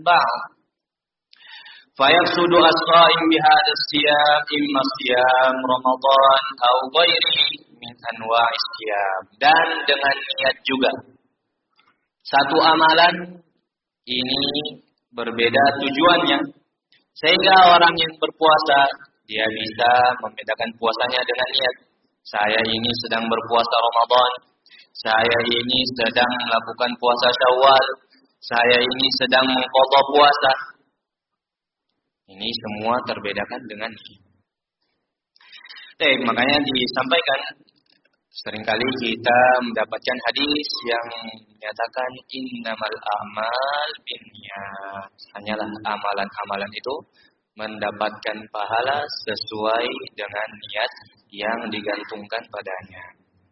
بعد فيقصد الصائم بهذا الصيام إما صيام رمضان أو غيره min anwa'i siyam. Dan dengan niat juga. Satu amalan ini berbeda tujuannya. Sehingga orang yang berpuasa, dia bisa membedakan puasanya dengan niat. Saya ini sedang berpuasa Ramadan. Saya ini sedang melakukan puasa Syawal. Saya ini sedang mengqadha puasa. Ini semua terbedakan dengan niat. Makanya disampaikan seringkali kita mendapatkan hadis yang menyatakan innamal a'mal binniyat. Hanyalah amalan-amalan itu mendapatkan pahala sesuai dengan niat yang digantungkan padanya.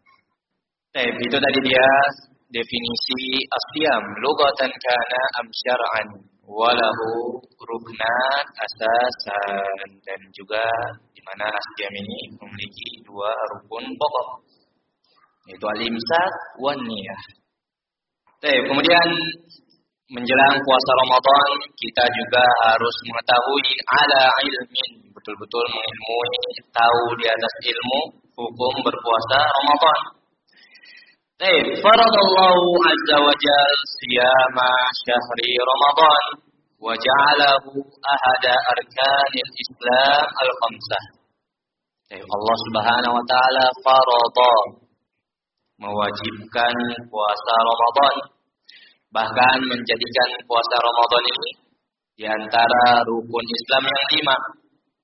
Itu tadi dia definisi as-siyam lughatan kana am syar'an walahu ruknan asasan, dan juga di mana as-siyam ini memiliki dua rukun pokok, yaitu al-imsak wan niyah. Kemudian menjelang puasa Ramadan kita juga harus mengetahui ala ilmin, betul-betul mengilmui, tahu di atas ilmu hukum berpuasa Ramadan. Faradallahu azza wa jal siyama syahri Ramadan wa ja'alahu ahada arkanil Islam al-khamsah. Allah Subhanahu wa taala farada, mewajibkan puasa Ramadan, bahkan menjadikan puasa Ramadan ini di antara rukun Islam yang 5.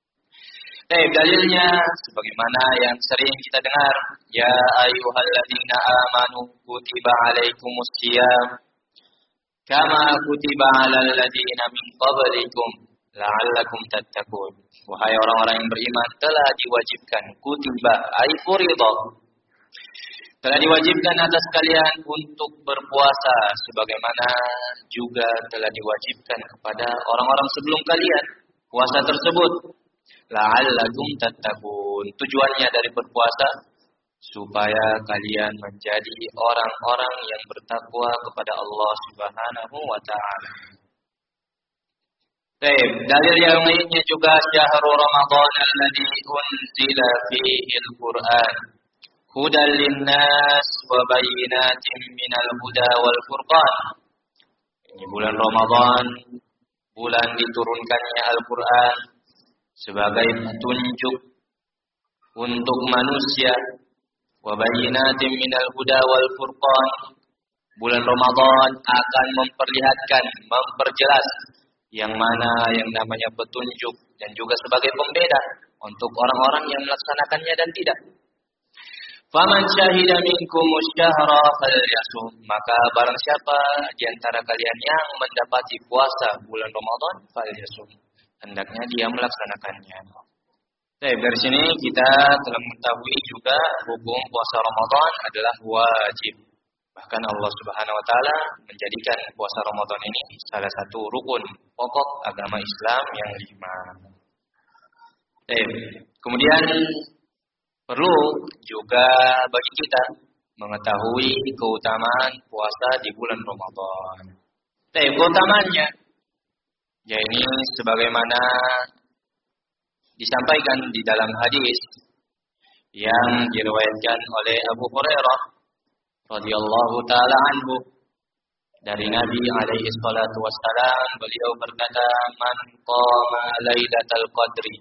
Dalilnya sebagaimana yang sering kita dengar, ya ayyuhalladzina amanu kutiba alaikumus syiyam kama kutiba alal ladzina min qablikum la'allakum tattaqun. Wahai orang-orang yang beriman, telah diwajibkan, kutiba ay furida, telah diwajibkan atas kalian untuk berpuasa sebagaimana juga telah diwajibkan kepada orang-orang sebelum kalian puasa tersebut. La'allakum tattaqun. Tujuannya dari berpuasa supaya kalian menjadi orang-orang yang bertakwa kepada Allah Subhanahu wa taala. Dalil yang lainnya juga syahrul Ramadan alladzi unzila fihi al-Qur'an hudan linnas wa bayyinatin minal huda wal furqan. Ini bulan Ramadan, bulan diturunkannya Al-Qur'an sebagai petunjuk untuk manusia, wa bayyinatin minal huda wal furqan. Bulan Ramadan akan memperlihatkan, memperjelas yang mana yang namanya petunjuk dan juga sebagai pembeda untuk orang-orang yang melaksanakannya dan tidak. Faman syahida minkumus syahra falyasum, maka barang siapa di antara kalian yang mendapati puasa bulan Ramadan, falyasum, hendaknya dia melaksanakannya. Dari sini kita telah mengetahui juga hukum puasa Ramadan adalah wajib. Bahkan Allah Subhanahu wa taala menjadikan puasa Ramadan ini salah satu rukun pokok agama Islam yang 5. Kemudian perlu juga bagi kita mengetahui keutamaan puasa di bulan Ramadan. Keutamaannya, ya ini sebagaimana disampaikan di dalam hadis yang diriwayatkan oleh Abu Hurairah radhiyallahu taala anhu dari Nabi alaihi salatu wassalam, beliau berkata, man qama lailatal qadri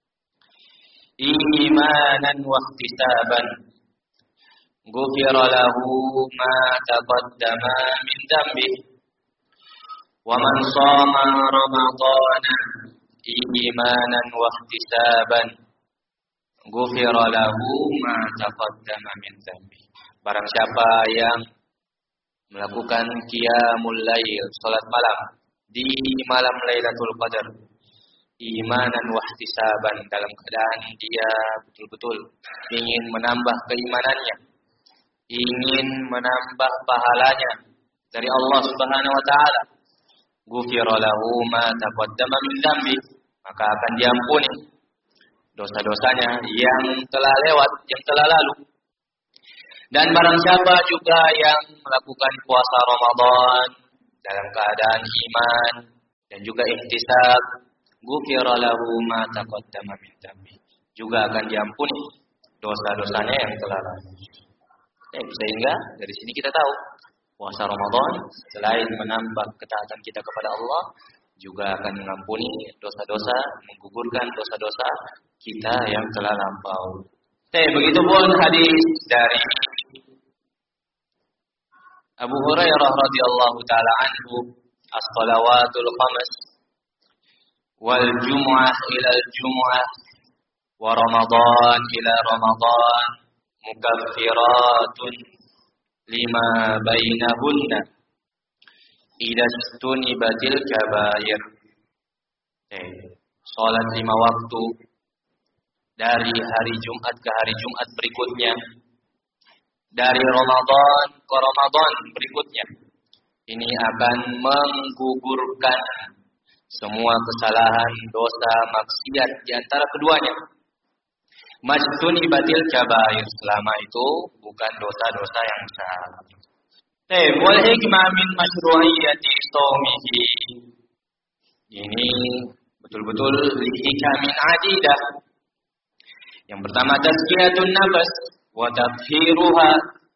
imanan wa ihtisaban ghufira lahu ma taqaddama min dhanbihi wa man shama ramadana imanan wa ihtisaban ghufira lahu ma taqaddama min dhanbihi. Barang siapa yang melakukan qiyamul lail, salat malam di malam Lailatul Qadar, imanan wa ihtisaban, dalam keadaan dia betul-betul ingin menambah keimanannya, ingin menambah pahalanya dari Allah Subhanahu wa taala, ghufira lahu ma taqaddama min dzambi, maka akan diampuni dosa-dosanya yang telah lewat, yang telah lalu. Dan barang siapa juga yang melakukan puasa Ramadan dalam keadaan iman dan juga ihtisab, ghufira lahu ma taqaddama min dhanbi. Juga akan diampuni dosa-dosanya yang telah lalu. Sehingga dari sini kita tahu puasa Ramadan selain menambah ketaatan kita kepada Allah, juga akan mengampuni dosa-dosa, menggugurkan dosa-dosa kita yang telah lampau. Begitu pun hadis dari Abu Hurairah radhiyallahu taala anhu, as-salawatul khams wal jumu'ah ila al-jumu'ah wa Ramadan ila Ramadan mukaffiratun lima bainahunna idza stunibatil kabair. Salat 5 waktu dari hari Jumat ke hari Jumat berikutnya, dari Ramadan ke Ramadan berikutnya, ini akan menggugurkan semua kesalahan, dosa, maksiat di antara keduanya. Majtunibatil kabair, selama itu bukan dosa-dosa yang besar. Wal hikmah min masyru'iyyati shaumihi. Ini betul-betul hikamin adidah. Yang pertama tazkiyatun nafs wa tathiruha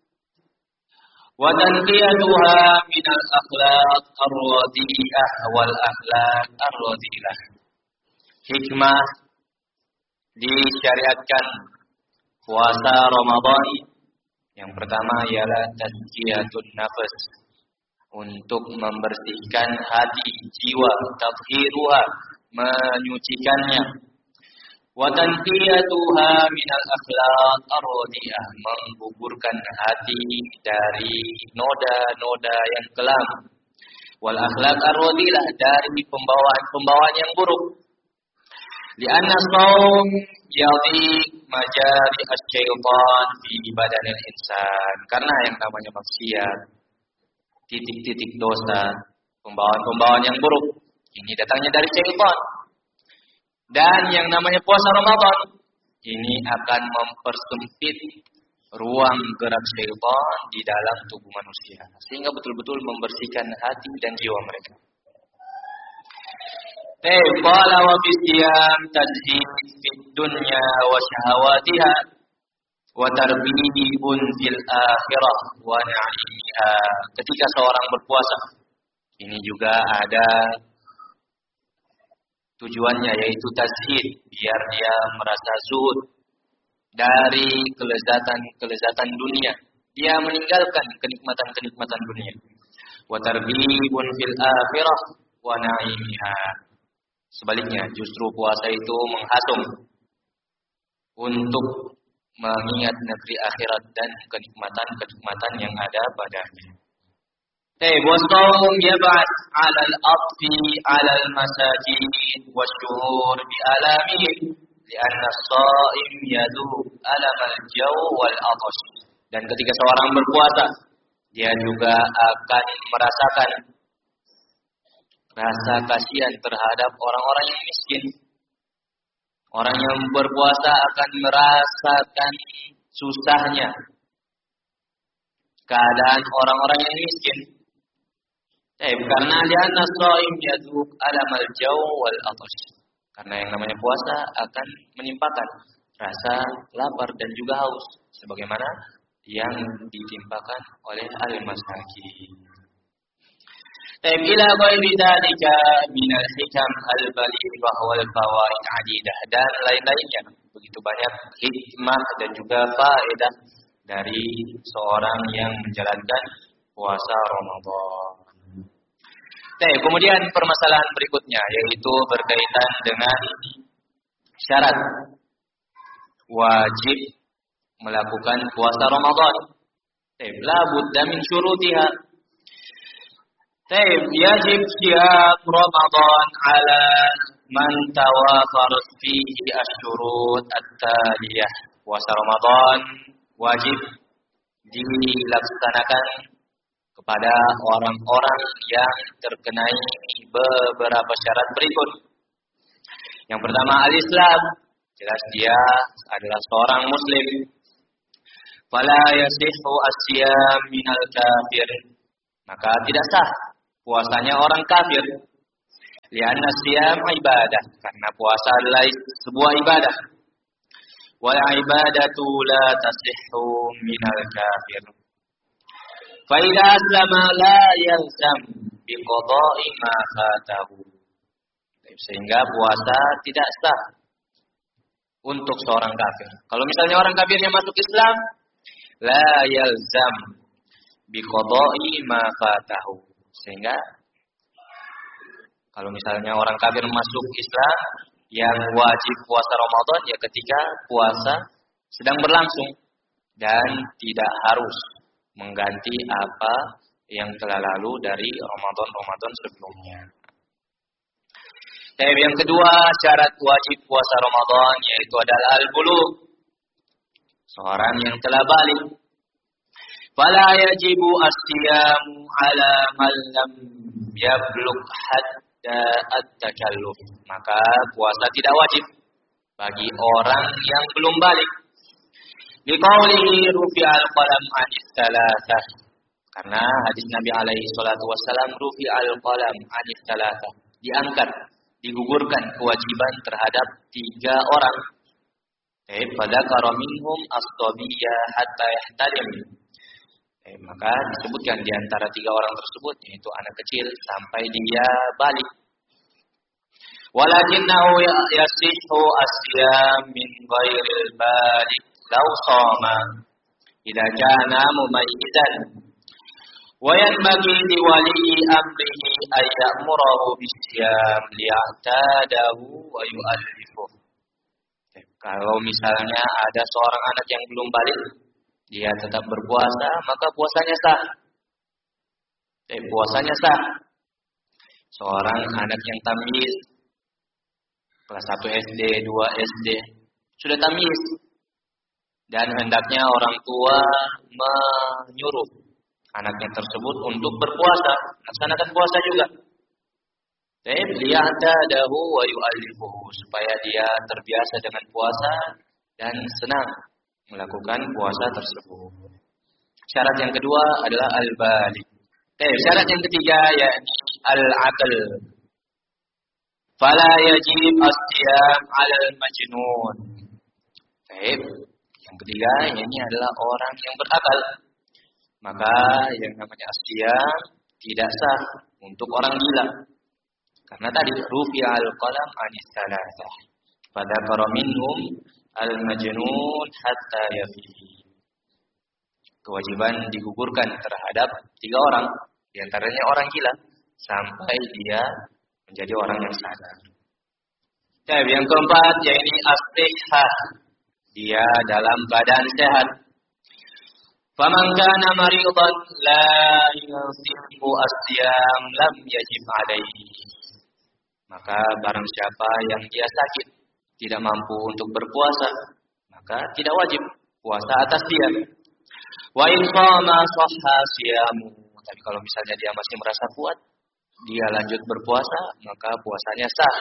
wa tanqiyatuha min al-akhlaq ar-radiyah wal akhlaq ar-radilah. Hikmah disyariatkan puasa Ramadan yang pertama ialah tazkiyatun nafs, untuk membersihkan hati, jiwa, tathiruha, menyucikannya. Wa tanqiyatuha minal akhlaq ar-radiyah, menggugurkan hati dari noda-noda yang kelam. Wal akhlaq ar-radilah, dari pembawaan-pembawaan yang buruk. Lianna shaum yadhiq majari asy-syaitan fi badanil insan. Karena yang namanya maksiat, titik-titik dosa, pembawaan-pembawaan yang buruk, ini datangnya dari syaitan. Dan yang namanya puasa Ramadan, ini akan mempersempit ruang gerak syaitan di dalam tubuh manusia, sehingga betul-betul membersihkan hati dan jiwa mereka. Qala wa fi siyam tadhib fid dunya wa syahawatiha wa tarbihun fil akhirah wa na'imiha. Ketika seorang berpuasa, ini juga ada tujuannya, yaitu tazhid, biar dia merasa zuhud dari kelezatan dunia. Dia meninggalkan kenikmatan dunia. Wa tarbihun fil akhirah wa na'imiha. Sebaliknya, justru puasa itu menghasung untuk mengingat negeri akhirat dan kenikmatan yang ada padanya. Wasawm yab'ath 'ala al-'atfi 'ala al-masakin wasyuhur bi alamihim li'anna as-sha'im yadhuq alam al-jaw wal 'atash. Dan ketika seorang berpuasa, dia juga akan merasakan rasa kasihan terhadap orang-orang yang miskin. Orang yang berpuasa akan merasakan susahnya keadaan orang-orang yang miskin. Karena li'anna as-sha'im yadhuq alamal jaw wal 'atash. Karena yang namanya puasa akan menimpakan rasa lapar dan juga haus, sebagaimana yang ditimpakan oleh al-masakin. Ila ghairi dzalika minal hikam al-balighah wal fawaid 'adidah, dan lain-lainnya. Begitu banyak hikmah dan juga faedah dari seorang yang menjalankan puasa Ramadan. Kemudian permasalahan berikutnya, yaitu berkaitan dengan syarat wajib melakukan puasa Ramadan. La budda min syurutiha. Yajib siyam Ramadan ala man tawafarat fihi asy-syurut at-taliyah. Puasa Ramadan wajib dilaksanakan kepada orang-orang yang terkenai beberapa syarat berikut. Yang pertama, al-Islam, jelas dia adalah seorang muslim. Fala yasihhu as-siyam minal kafir, maka tidak sah puasanya orang kafir. Lianna siyam ibadah, karena puasa adalah sebuah ibadah. Wal ibadatu la tasihhu minal kafir. Fa idza aslama la yalzam bi qada'i ma fatahu. Sehingga puasa tidak sah untuk seorang kafir. Kalau misalnya orang kafirnya masuk Islam, la yalzam bi qada'i ma fatahu. Sehingga kalau misalnya orang kafir masuk Islam, yang wajib puasa Ramadan ya ketika puasa sedang berlangsung dan tidak harus mengganti apa yang telah lalu dari Ramadan sebelumnya. Yang kedua, syarat wajib puasa Ramadan yaitu adalah al-bulugh. Seorang yang telah balik. Fala yajibu as-siyamu ala man lam yablugh hatta at-takalluf. Maka puasa tidak wajib bagi orang yang belum balik. Liqaulihi rufi'al qalam 'anis tsalatsah. Karena hadis Nabi alaihi salatu wasallam rufi'al qalam 'anis tsalatsah. Diangkat, digugurkan kewajiban terhadap 3 orang. Fadzakara minhum as-sabiyya hatta yahtalim. Maka disebutkan di antara 3 orang tersebut yaitu anak kecil sampai dia balik. Walakinnahu yasihhu as-siyam min ghairil balik law shama idza kana mumayyizan wa yanbaghi li wali amrihi ay ya'murahu bis-siyam liya'tadahu wa yu'allifuhu. Kalau misalnya ada seorang anak yang belum balik, dia tetap berpuasa, maka puasanya sah. Puasanya sah. Seorang anak yang tamyiz, kelas 1 SD, 2 SD, sudah tamyiz. Dan hendaknya orang tua menyuruh anaknya tersebut untuk berpuasa, laksanakan puasa juga. Liya'tadahu wa yu'allifuhu, supaya dia terbiasa dengan puasa dan senang melakukan puasa tersebut. Syarat yang kedua adalah al-balik. Syarat yang ketiga yakni al-aql. Fala yajib as-siyam 'alal majnun. Yang ketiga ini adalah orang yang berakal. Maka yang namanya as-siyam tidak sah untuk orang gila. Karena tadi rufi'al qalam 'anis tsalatsah. Fadzakara minhum al-majnun hatta yafihi. Kewajiban digugurkan terhadap 3 orang, di antaranya orang gila, sampai dia menjadi orang yang sadar. Yang keempat yaitu as-sihhah. Dia dalam keadaan sehat. Faman kana maridan la yasihu as-siyam lam yajib alaihi. Maka barang siapa yang dia sakit, tidak mampu untuk berpuasa, maka tidak wajib puasa atas dia. Wa in shama shahha siyamu. Tapi kalau misalnya dia masih merasa kuat, dia lanjut berpuasa, maka puasanya sah.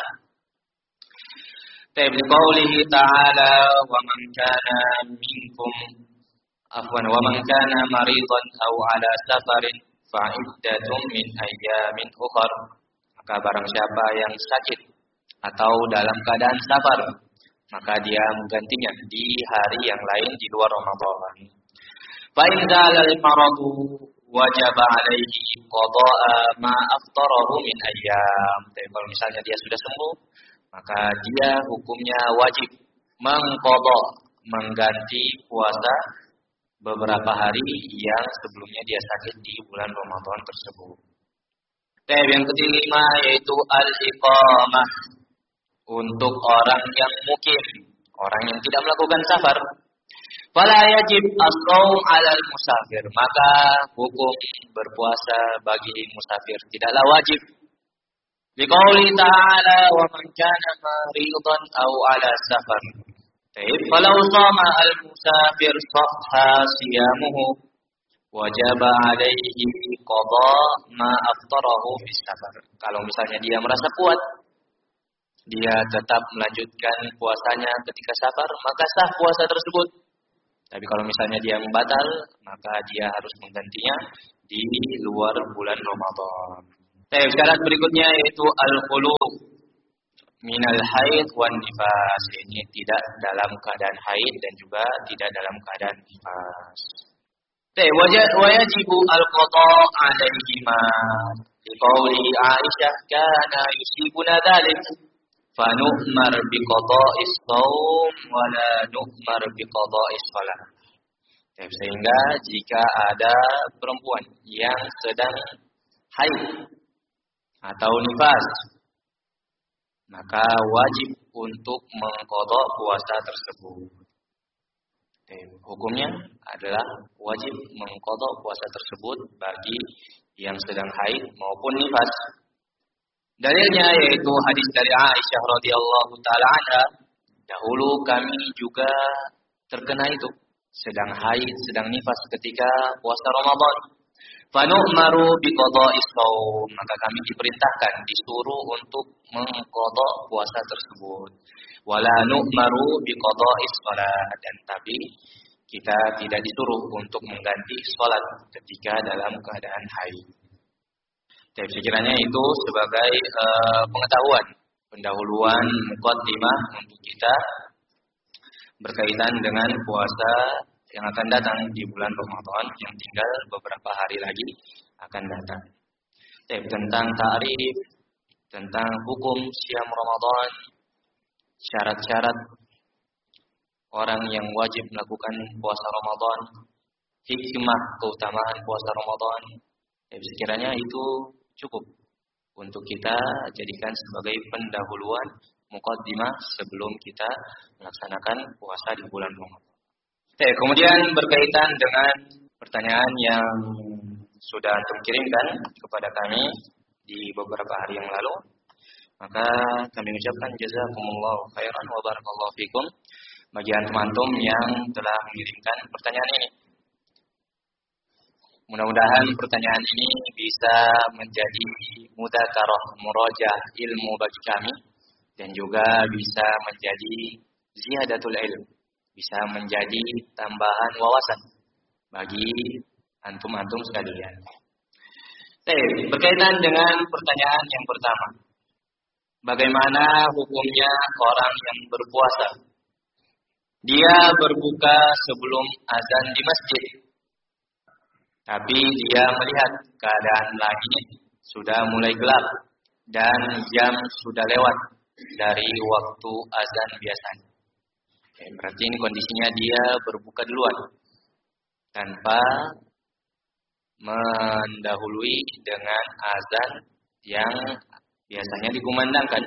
Qaulihi ta'ala wa man kana minkum wa man kana maridan aw ala safarin fa iddatun min ayyamin ukhra. Maka barang siapa yang sakit atau dalam keadaan safar, maka dia menggantinya di hari yang lain di luar Ramadan. Fa in zalal maradu wajaba alaihi qada'a ma aftarahu min ayyam. Tapi kalau misalnya dia sudah sembuh, maka dia hukumnya wajib mengganti puasa beberapa hari yang sebelumnya dia sakit di bulan Ramadan tersebut. Yang kelima yaitu al-iqamah. Untuk orang yang mukim, orang yang tidak melakukan safar. Fala yajib as-shaum 'alal musafir. Maka hukum berpuasa bagi musafir tidaklah wajib. Liqauli ta'ala wa man kana maridan aw 'ala safar. Falau shama al-musafir sahha siyamuhu wajaba alaihi qada ma aftarahu bis safar. Kalau misalnya dia merasa kuat, dia tetap melanjutkan puasanya ketika safar, maka sah puasa tersebut. Tapi kalau misalnya dia membatal, maka dia harus menggantinya di luar bulan Ramadan. Syarat berikutnya yaitu al-khulu minal haid wan nifas. Ini tidak dalam keadaan haid dan juga tidak dalam keadaan nifas. Wajibu al-qada 'alaihima. Liqauli Aisyah kana yusibuna dzalik. Fanu'mar biqada'is shaum wa la nu'mar biqada'is shalah. Sehingga jika ada perempuan yang sedang haid atau nifas, maka wajib untuk mengqadha puasa tersebut. Hukumnya adalah wajib mengqadha puasa tersebut bagi yang sedang haid maupun nifas. Dalilnya yaitu hadis dari Aisyah radhiyallahu taala anha, dahulu kami juga terkena itu, sedang haid, sedang nifas ketika puasa Ramadan. Fanu'maru biqada'is shaum, maka kami diperintahkan, disuruh untuk mengqadha puasa tersebut. Wala nu'maru biqada'is shalah, dan tapi kita tidak disuruh untuk mengganti salat ketika dalam keadaan haid. Jadi sekiranya itu sebagai pengetahuan, pendahuluan muqaddimah untuk kita berkaitan dengan puasa yang akan datang di bulan Ramadan yang tinggal beberapa hari lagi akan datang. Tentang ta'rif, tentang hukum siam Ramadan, syarat-syarat orang yang wajib melakukan puasa Ramadan, hikmah keutamaan puasa Ramadan. Sekiranya itu cukup untuk kita jadikan sebagai pendahuluan muqaddimah sebelum kita melaksanakan puasa di bulan Ramadan. Kemudian berkaitan dengan pertanyaan yang sudah antum kirimkan kepada kami di beberapa hari yang lalu, maka kami ucapkan jazakumullahu khairan wa barakallahu fikum bagi antum yang telah mengirimkan pertanyaan ini. Mudah-mudahan pertanyaan ini bisa menjadi mudzakarah murajaah ilmu bagi kami dan juga bisa menjadi ziyadatul ilm, bisa menjadi tambahan wawasan bagi antum-antum sekalian. Berkaitan dengan pertanyaan yang pertama, bagaimana hukumnya orang yang berpuasa? Dia berbuka sebelum azan di masjid, tapi dia melihat keadaan langit sudah mulai gelap dan jam sudah lewat dari waktu azan biasanya. Berarti ini kondisinya dia berbuka duluan tanpa mendahului dengan azan yang biasanya dikumandangkan.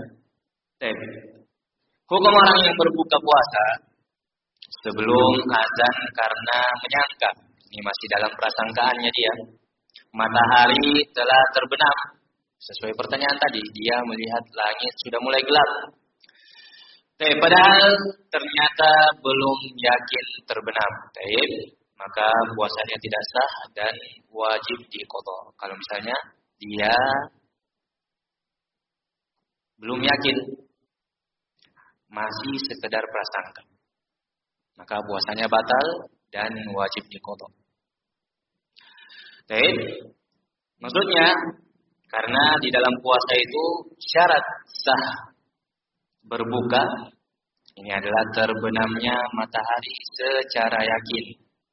Hukum orang yang berbuka puasa sebelum azan karena menyangka, ini masih dalam prasangkaannya dia, matahari telah terbenam. Sesuai pertanyaan tadi, dia melihat langit sudah mulai gelap. Padahal ternyata belum yakin terbenam. Maka puasanya tidak sah dan wajib diqadha. Kalau misalnya dia belum yakin, masih sekedar prasangka, maka puasanya batal dan wajib diqadha. Maksudnya karena di dalam puasa itu syarat sah berbuka ini adalah terbenamnya matahari secara yakin.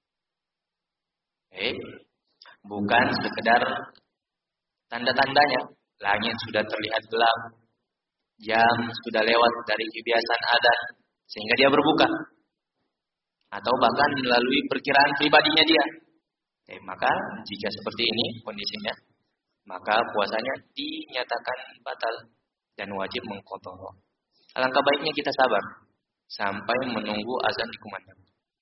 Bukan sekedar tanda-tandanya, langit sudah terlihat gelap, jam sudah lewat dari kebiasaan adzan sehingga dia berbuka, atau bahkan melalui perkiraan pribadinya dia. Maka jika seperti ini kondisinya, maka puasanya dinyatakan batal dan wajib mengqadha. Alangkah baiknya kita sabar sampai menunggu azan dikumandangkan.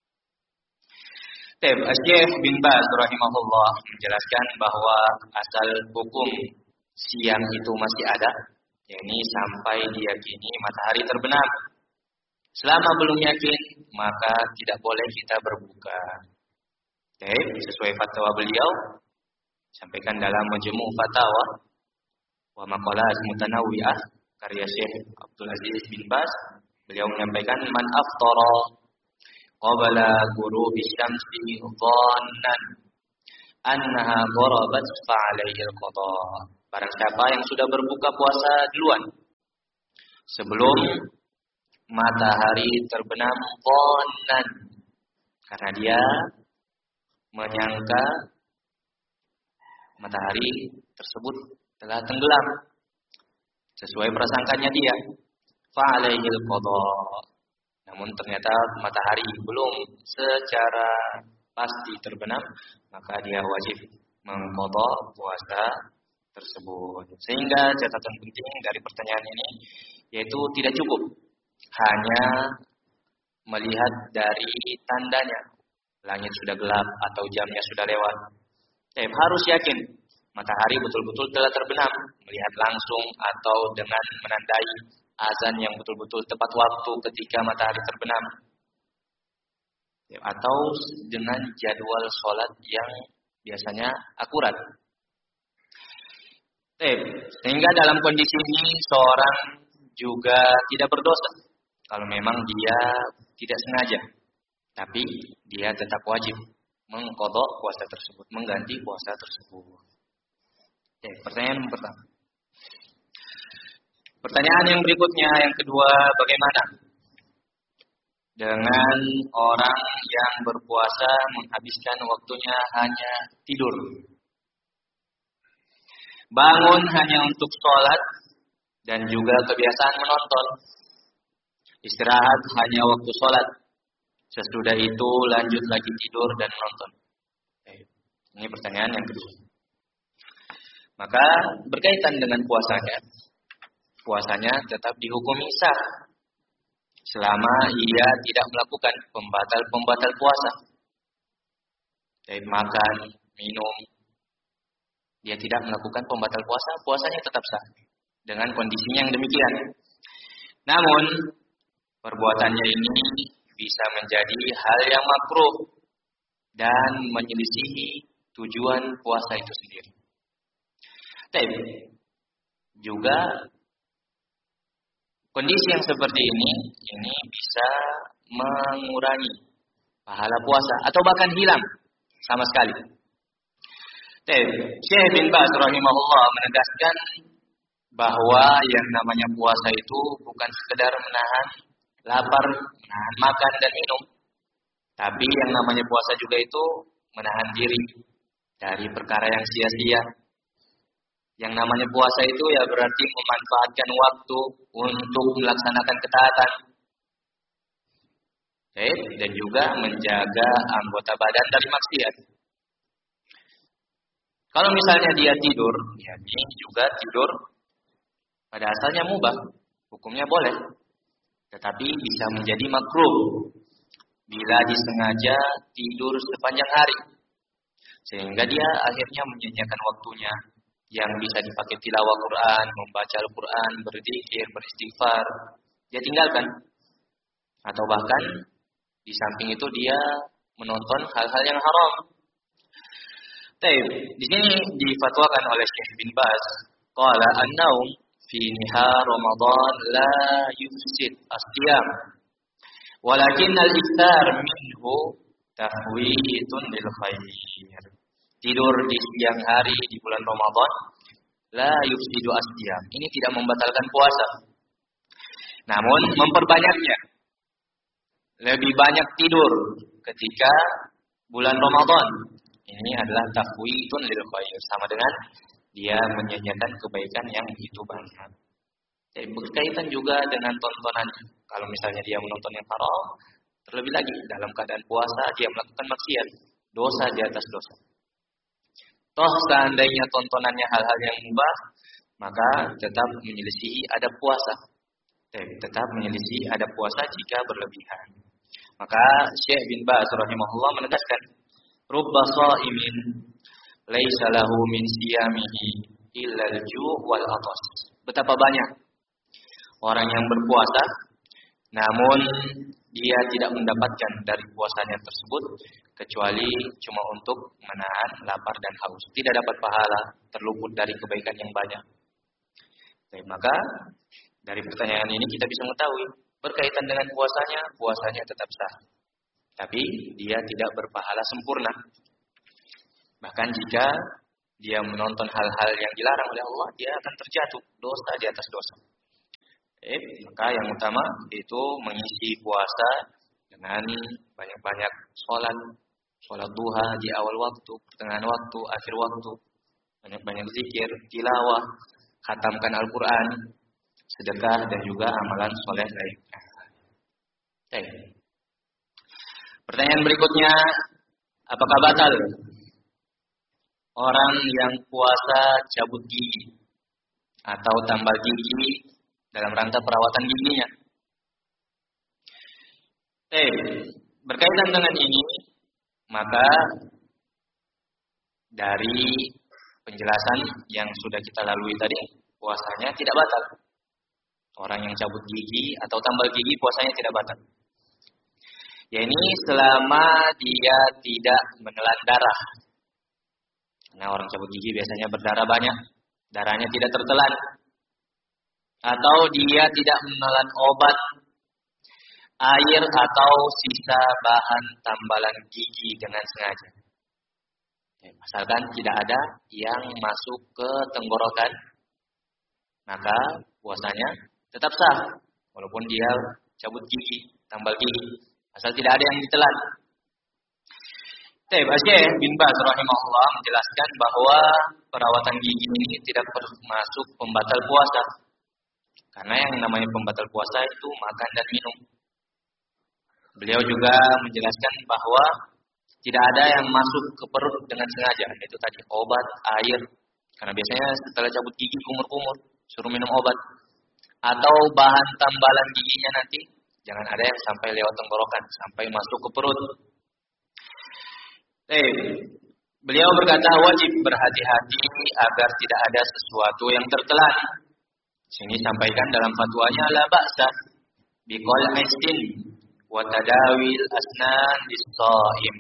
Syekh bin Baz rahimahullah menjelaskan bahwa asal hukum siang itu masih ada, yakni sampai diyakini matahari terbenam. Selama belum yakin, maka tidak boleh kita berbuka. Sesuai fatwa beliau, sampaikan dalam Majmu' Fatawa wa Maqalat Mutanawwi'ah karya Syekh Abdul Aziz bin Baz, beliau menyampaikan man aftara qabla ghurubi syamsi dhannan annaha gharabat fa 'alaihi al-qada. Barang siapa yang sudah berbuka puasa duluan sebelum matahari terbenam dhannan, karena dia menyangka matahari tersebut telah tenggelam sesuai prasangkanya dia, fa'alaihil qadha. Namun ternyata matahari belum secara pasti terbenam, maka dia wajib mengqadha puasa tersebut. Sehingga catatan penting dari pertanyaan ini yaitu tidak cukup hanya melihat dari tandanya, langit sudah gelap atau jamnya sudah lewat. Harus yakin matahari betul-betul telah terbenam, melihat langsung atau dengan menandai azan yang betul-betul tepat waktu ketika matahari terbenam, atau dengan jadwal sholat yang biasanya akurat. Sehingga dalam kondisi ini seorang juga tidak berdosa kalau memang dia tidak sengaja, tapi dia tetap wajib mengqadha puasa tersebut, mengganti puasa tersebut. Pertanyaan pertama. Pertanyaan yang berikutnya, yang kedua, bagaimana dengan orang yang berpuasa menghabiskan waktunya hanya tidur? Bangun hanya untuk sholat dan juga kebiasaan menonton. Istirahat hanya waktu sholat. Sesudah itu lanjut lagi tidur dan menonton. Ini pertanyaan yang kedua. Maka berkaitan dengan puasanya. Puasanya tetap dihukumi sah selama ia tidak melakukan pembatal-pembatal puasa. Makan, minum, dia tidak melakukan pembatal puasa, puasanya tetap sah dengan kondisinya yang demikian. Namun perbuatannya ini bisa menjadi hal yang makruh dan menyelisihi tujuan puasa itu sendiri. Juga kondisi yang seperti ini bisa mengurangi pahala puasa atau bahkan hilang sama sekali. Syekh bin Baz rahimahullah menegaskan bahwa yang namanya puasa itu bukan sekedar menahan lapar, menahan makan dan minum, tapi yang namanya puasa juga itu menahan diri dari perkara yang sia-sia. Yang namanya puasa itu ya berarti memanfaatkan waktu untuk melaksanakan ketaatan. Dan juga menjaga anggota badan dari maksiat. Kalau misalnya dia tidur, ya ini juga tidur pada asalnya mubah, hukumnya boleh. Tetapi bisa menjadi makruh bila disengaja tidur sepanjang hari. Sehingga dia akhirnya menyia-nyiakan waktunya yang bisa dipakai tilawah Quran, membaca Al-Quran, berzikir, beristighfar, dia tinggalkan. Atau bahkan di samping itu dia menonton hal-hal yang haram. Di sini difatwakan oleh Syekh bin Baz, qala an-naum fi nihar Ramadan la yufsid as-siyam, walakin al-iftar minhu tahwitun lil khair. Tidur di siang hari di bulan Ramadan la yufsidu as-siyam. Ini tidak membatalkan puasa. Namun memperbanyaknya. Lebih banyak tidur ketika bulan Ramadan. Ini adalah tahwitun lil khair, sama dengan dia menyia-nyiakan kebaikan yang begitu banyak. Jadi berkaitan juga dengan tontonan. Kalau misalnya dia menonton yang haram, terlebih lagi dalam keadaan puasa dia melakukan maksiat, dosa di atas dosa. Toh seandainya tontonannya hal-hal yang mubah, maka tetap menyelisihi adab puasa. Tetap menyelisihi adab puasa jika berlebihan. Maka Syekh bin Baz rahimahullah menegaskan, rubba sha'imin laisa lahu min siyamihi illa al-ju' wal 'atas. Betapa banyak orang yang berpuasa namun dia tidak mendapatkan dari puasanya tersebut kecuali cuma untuk menahan lapar dan haus. Tidak dapat pahala, terluput dari kebaikan yang banyak. Maka dari pertanyaan ini kita bisa mengetahui berkaitan dengan puasanya tetap sah. Tapi dia tidak berpahala sempurna. Bahkan jika dia menonton hal-hal yang dilarang oleh Allah, dia akan terjatuh dosa di atas dosa. Maka yang utama itu mengisi puasa dengan banyak-banyak sholat duha di awal waktu, pertengahan waktu, akhir waktu, banyak-banyak zikir, tilawah, khatamkan Al-Quran, sedekah, dan juga amalan soleh lainnya. Pertanyaan berikutnya, apakah batal orang yang puasa cabut gigi atau tambal gigi dalam rangka perawatan giginya? Berkaitan dengan ini, maka dari penjelasan yang sudah kita lalui tadi, puasanya tidak batal. Orang yang cabut gigi atau tambal gigi puasanya tidak batal. Ya ini selama dia tidak menelan darah. Karena orang cabut gigi biasanya berdarah banyak, darahnya tidak tertelan. Atau dia tidak menelan obat, air atau sisa bahan tambalan gigi dengan sengaja. Asalkan tidak ada yang masuk ke tenggorokan, maka puasanya tetap sah. Walaupun dia cabut gigi, tambal gigi, asal tidak ada yang ditelan. Syekh bin Baz rahimahullah menjelaskan bahwa perawatan gigi ini tidak termasuk pembatal puasa. Karena yang namanya pembatal puasa itu makan dan minum. Beliau juga menjelaskan bahwa tidak ada yang masuk ke perut dengan sengaja. Itu tadi obat, air. Karena biasanya setelah cabut gigi kumur-kumur, suruh minum obat. Atau bahan tambalan giginya nanti, jangan ada yang sampai lewat tenggorokan, sampai masuk ke perut. Beliau berkata wajib berhati-hati agar tidak ada sesuatu yang tertelan. Sini sampaikan dalam fatwanya la ba'sa biqal aisin wa tadawil asnan lis-shaim.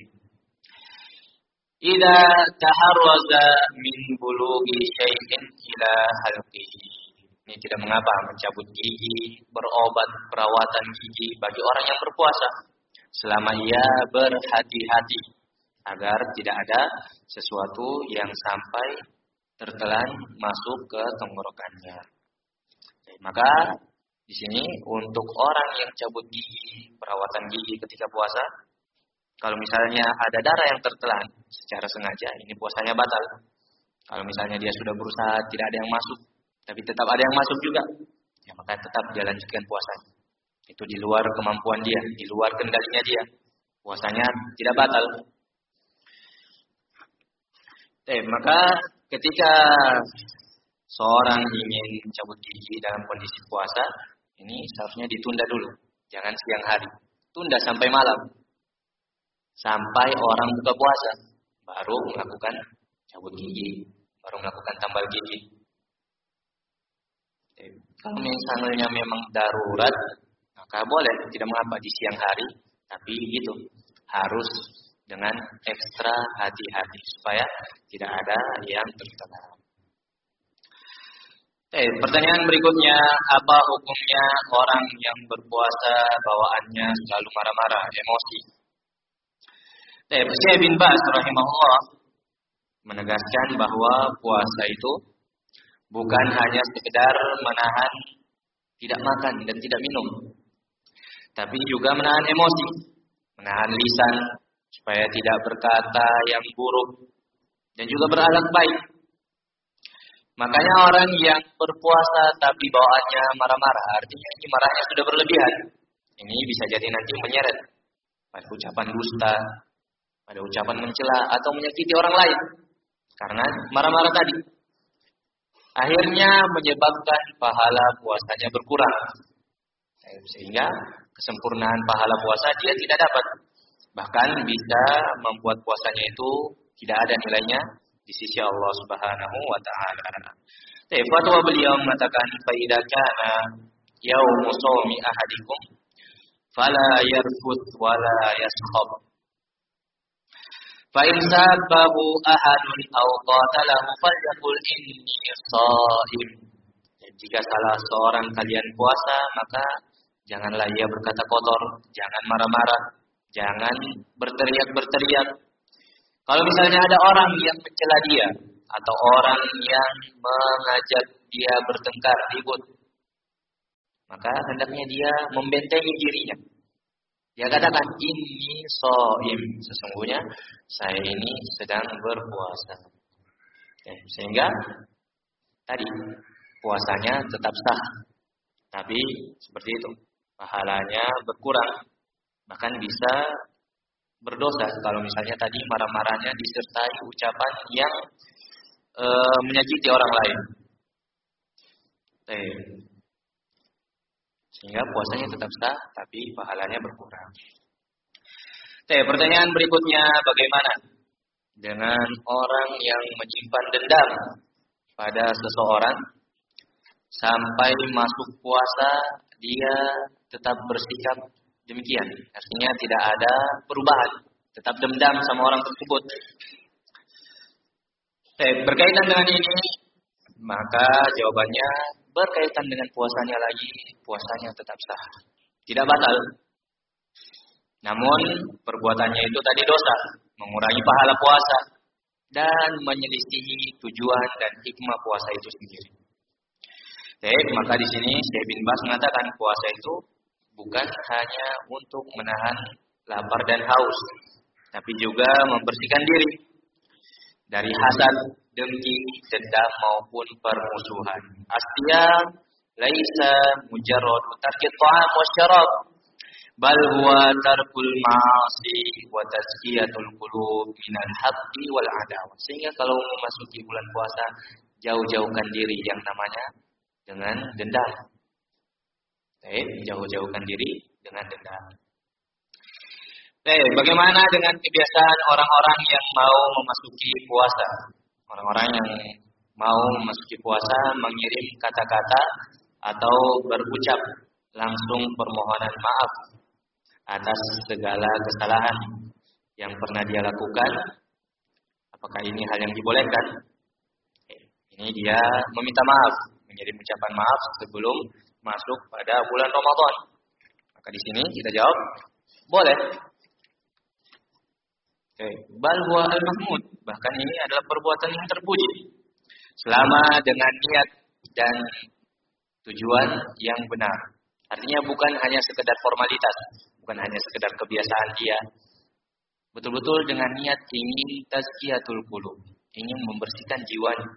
Idza taharraza min bulughi syai'in ila halqihi. Ini tidak mengapa mencabut gigi, berobat perawatan gigi bagi orang yang berpuasa selama ia berhati-hati agar tidak ada sesuatu yang sampai tertelan masuk ke tenggorokannya. Maka di sini untuk orang yang cabut gigi, perawatan gigi ketika puasa, kalau misalnya ada darah yang tertelan secara sengaja, ini puasanya batal. Kalau misalnya dia sudah berusaha tidak ada yang masuk, tapi tetap ada yang masuk juga, ya maka tetap dia lanjutkan puasanya. Itu di luar kemampuan dia, di luar kendalinya dia. Puasanya tidak batal. Maka ketika seorang ingin cabut gigi dalam kondisi puasa, ini seharusnya ditunda dulu. Jangan siang hari. Tunda sampai malam. Sampai orang buka puasa. Baru melakukan cabut gigi. Baru melakukan tambal gigi. Kalau misalnya memang darurat, maka boleh. Tidak mengapa di siang hari. Tapi gitu. Harus dengan ekstra hati-hati. Supaya tidak ada yang tertelan. Pertanyaan berikutnya, apa hukumnya orang yang berpuasa bawaannya selalu marah-marah, emosi? Syekh bin Baz rahimahullah menegaskan bahwa puasa itu bukan hanya sekedar menahan tidak makan dan tidak minum, tapi juga menahan emosi, menahan lisan supaya tidak berkata yang buruk dan juga berakhlak baik. Makanya orang yang berpuasa tapi bawaannya marah-marah, artinya ini marahnya sudah berlebihan. Ini bisa jadi nanti menyeret pada ucapan dusta, pada ucapan mencela atau menyakiti orang lain. Karena marah-marah tadi. Akhirnya menyebabkan pahala puasanya berkurang. Sehingga kesempurnaan pahala puasa dia tidak dapat. Bahkan bisa membuat puasanya itu tidak ada nilainya di sisi Allah Subhanahu wa taala. Fatwa beliau mengatakan fa idza kana yaumu shaumi ahadikum fala yarfuth wala yaskhab. Fa in sabahu ahadun aw qatalahu falyaqul inni shaim. Jika salah seorang kalian puasa, maka janganlah ia berkata kotor, jangan marah-marah, jangan berteriak-berteriak. Kalau misalnya ada orang yang mencela dia atau orang yang mengajak dia bertengkar, ribut, maka hendaknya dia membentengi dirinya. Dia katakan, inni shaim, sesungguhnya saya ini sedang berpuasa. Sehingga tadi puasanya tetap sah, tapi seperti itu, pahalanya berkurang, bahkan bisa berdosa kalau misalnya tadi marah-marahnya disertai ucapan yang menyakiti orang lain. Sehingga puasanya tetap sah, tapi pahalanya berkurang. Pertanyaan berikutnya, bagaimana dengan orang yang menyimpan dendam pada seseorang sampai masuk puasa dia tetap bersikap demikian? Artinya tidak ada perubahan, tetap dendam sama orang tersebut. Berkaitan dengan ini, maka jawabannya berkaitan dengan puasanya lagi, puasanya tetap sah, tidak batal. Namun perbuatannya itu tadi dosa, mengurangi pahala puasa dan menyelisihi tujuan dan hikmah puasa itu sendiri. Maka di sini Syekh bin Baz mengatakan puasa itu bukan hanya untuk menahan lapar dan haus, tapi juga membersihkan diri dari hasad, dengki, dendam maupun permusuhan. As-siyam laisa mujarrad tarki ta'am wa syarab, bal huwa tarkul ma'asi wa tazkiyatul qulub minal haqqi wal adawah. Sehingga kalau memasuki bulan puasa, jauh-jauhkan diri yang namanya dengan dendam. Jauh-jauhkan diri dengan dendam. Bagaimana dengan kebiasaan orang-orang yang mau memasuki puasa? Orang-orang yang mau memasuki puasa mengirim kata-kata atau berucap langsung permohonan maaf atas segala kesalahan yang pernah dia lakukan. Apakah ini hal yang dibolehkan? Ini dia meminta maaf, mengirim ucapan maaf sebelum masuk pada bulan Ramadan. Maka di sini kita jawab, boleh. Bal huwa al-mahmud, bahkan ini adalah perbuatan yang terpuji selama dengan niat dan tujuan yang benar. Artinya bukan hanya sekedar formalitas, bukan hanya sekedar kebiasaan dia. Betul-betul dengan niat ingin tazkiyatul qulub, ingin membersihkan jiwanya.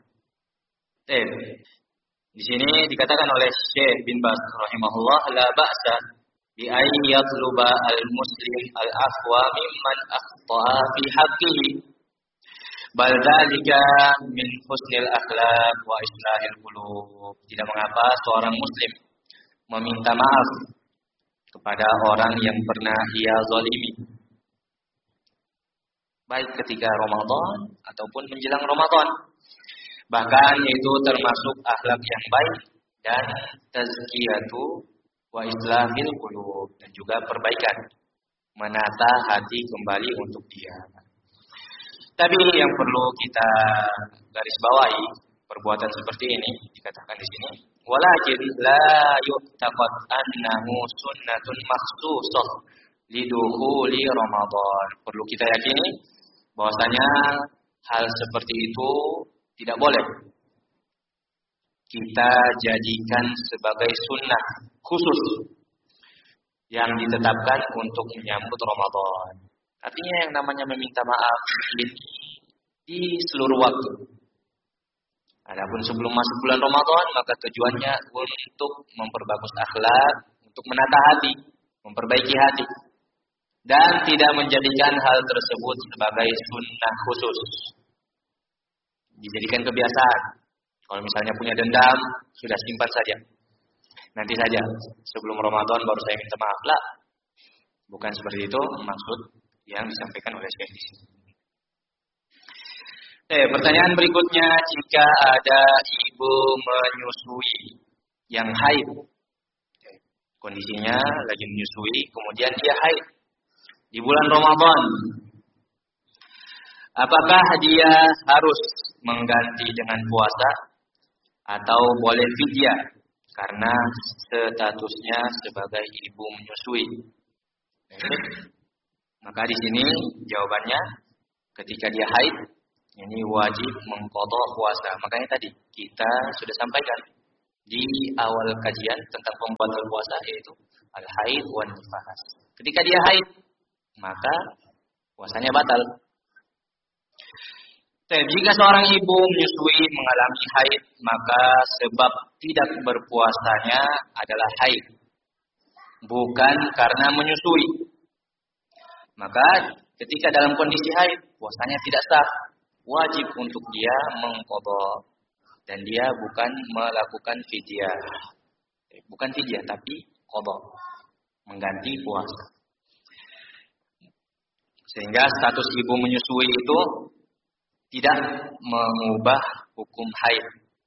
Di sini dikatakan oleh Syekh bin Baz rahimahullah, la ba'sa bi ay yatluba al-muslim al-afwa mimman akhta'a fi haqqihi, bal dzalika min husnil akhlaq wa islahil qulub. Tidak mengapa seorang muslim meminta maaf kepada orang yang pernah ia zalimi, baik ketika Ramadan ataupun menjelang Ramadan. Bahkan itu termasuk akhlak yang baik dan tazkiyatu wa islahil qulub, dan juga perbaikan, menata hati kembali untuk dia. Tapi yang perlu kita garis bawahi, perbuatan seperti ini dikatakan di sini, walakin la yu'taqad annahu sunnatun makhsusah lidukhuli Ramadan. Perlu kita yakini bahwasanya hal seperti itu tidak boleh kita jadikan sebagai sunnah khusus yang ditetapkan untuk menyambut Ramadan. Artinya yang namanya meminta maaf ini di seluruh waktu. Adapun sebelum masuk bulan Ramadan, maka tujuannya untuk memperbagus akhlak, untuk menata hati, memperbaiki hati, dan tidak menjadikan hal tersebut sebagai sunnah khusus. Dijadikan kebiasaan. Kalau misalnya punya dendam, sudah simpan saja. Nanti saja, sebelum Ramadan baru saya minta maaf. Lah, bukan seperti itu maksud yang disampaikan oleh Syekh di sini. Pertanyaan berikutnya, jika ada ibu menyusui yang haid, kondisinya lagi menyusui, kemudian dia haid di bulan Ramadan, apakah dia harus mengganti dengan puasa atau boleh fidyah karena statusnya sebagai ibu menyusui? Maka di sini jawabannya, ketika dia haid, ini wajib mengqadha puasa. Makanya tadi kita sudah sampaikan di awal kajian tentang pembatal puasa, yaitu al-haid wan nifas. Ketika dia haid, maka puasanya batal. Jika seorang ibu menyusui mengalami haid, maka sebab tidak berpuasanya adalah haid, bukan karena menyusui. Maka ketika dalam kondisi haid, puasanya tidak sah, wajib untuk dia mengqadha, dan dia bukan melakukan fidyah. Bukan fidyah tapi qadha, mengganti puasa. Sehingga status ibu menyusui itu tidak mengubah hukum haid.